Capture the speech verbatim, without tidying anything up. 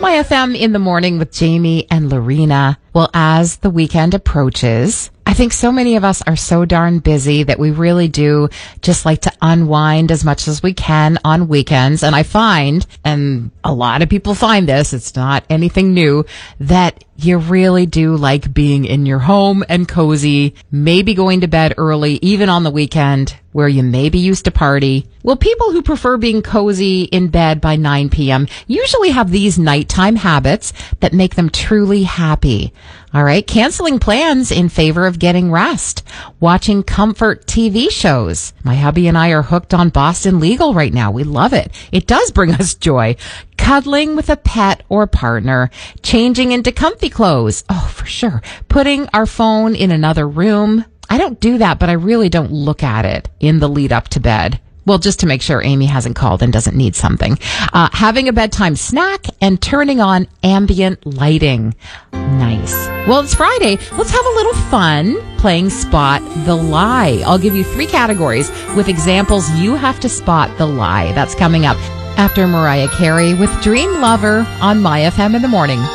My F M in the morning with Jamie and Lorena. Well, as the weekend approaches, I think so many of us are so darn busy that we really do just like to unwind as much as we can on weekends. And I find, and a lot of people find this, it's not anything new, that you really do like being in your home and cozy, maybe going to bed early, even on the weekend where you maybe used to party. Well, people who prefer being cozy in bed by nine p.m. usually have these nighttime habits that make them truly happy. All right, canceling plans in favor of getting rest, watching comfort T V shows. My hubby and I are hooked on Boston Legal right now. We love it. It does bring us joy. Cuddling with a pet or partner, changing into comfy clothes. Oh, for sure. Putting our phone in another room. I don't do that, but I really don't look at it in the lead up to bed. Well, just to make sure Amy hasn't called and doesn't need something. Uh, having a bedtime snack and turning on ambient lighting. Nice. Well, it's Friday. Let's have a little fun playing Spot the Lie. I'll give you three categories with examples you have to spot the lie. That's coming up after Mariah Carey with Dream Lover on My F M in the morning.